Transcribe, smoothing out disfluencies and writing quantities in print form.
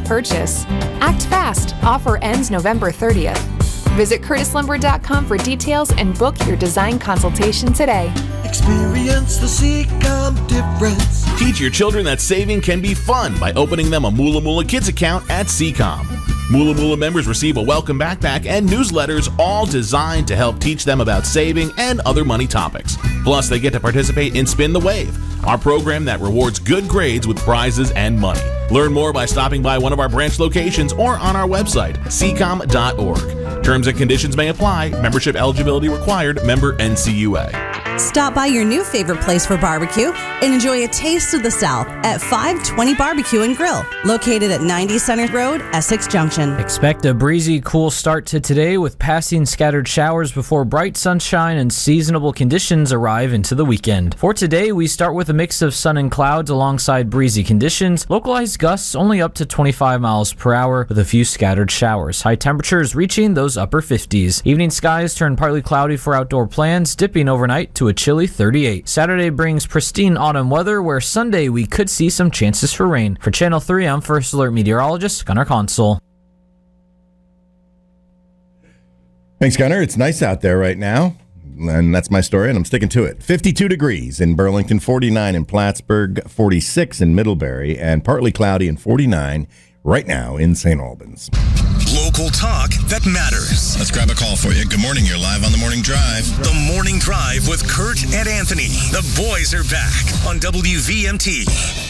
purchase. Act fast. Offer ends November 30th. Visit CurtisLumber.com for details and book your design consultation today. Experience the Seacom difference. Teach your children that saving can be fun by opening them a Moola Moola Kids account at Seacom. Moola Moola members receive a welcome backpack and newsletters, all designed to help teach them about saving and other money topics. Plus, they get to participate in Spin the Wave, our program that rewards good grades with prizes and money. Learn more by stopping by one of our branch locations or on our website, seacom.org. Terms and conditions may apply. Membership eligibility required. Member NCUA. Stop by your new favorite place for barbecue and enjoy a taste of the South at 520 Barbecue and Grill, located at 90 Center Road, Essex Junction. Expect a breezy, cool start to today with passing scattered showers before bright sunshine and seasonable conditions arrive into the weekend. For today, we start with a mix of sun and clouds alongside breezy conditions. Localized gusts only up to 25 miles per hour with a few scattered showers. High temperatures reaching those upper 50s. Evening skies turn partly cloudy for outdoor plans, dipping overnight to a chilly 38. Saturday brings pristine autumn weather, where Sunday we could see some chances for rain. For Channel 3, I'm First Alert Meteorologist Gunnar Consul. Thanks, Gunnar. It's nice out there right now, and that's my story, and I'm sticking to it. 52 degrees in Burlington, 49 in Plattsburgh, 46 in Middlebury, and partly cloudy and 49 right now in St. Albans. Local talk that matters. Let's grab a call for you. Good morning. You're live on The Morning Drive. The Morning Drive with Kurt and Anthony. The boys are back on WVMT.